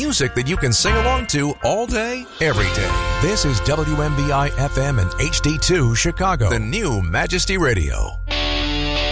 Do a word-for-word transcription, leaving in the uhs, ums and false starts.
Music that you can sing along to all day, every day. This is W M B I F M and H D two Chicago, the new Majesty Radio.